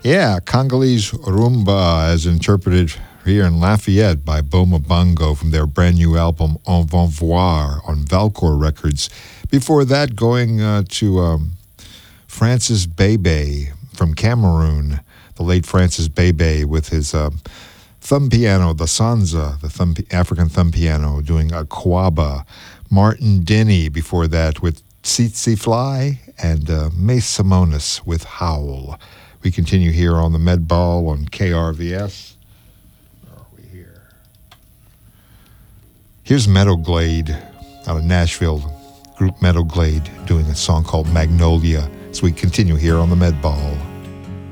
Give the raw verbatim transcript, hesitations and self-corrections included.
Yeah, Congolese rumba as interpreted here in Lafayette by Boma Bongo from their brand new album En Vont Voir on Valcor Records. Before that, going uh, to um, Francis Bebe from Cameroon, the late Francis Bebe with his um, thumb piano, the Sanza, the thumb, African thumb piano, doing a Kwaba. Martin Denny before that with Tsitsi Fly, and uh, Mace Simonis with Howl. We continue here on the Med Ball on K R V S. Where are we here? Here's Meadow Glade out of Nashville, group Meadow Glade, doing a song called Magnolia, as we continue here on the Med Ball.